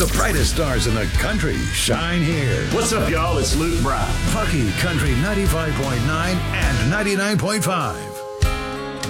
The brightest stars in the country shine here. What's up, y'all? It's Luke Bryan. Pucky Country 95.9 and 99.5.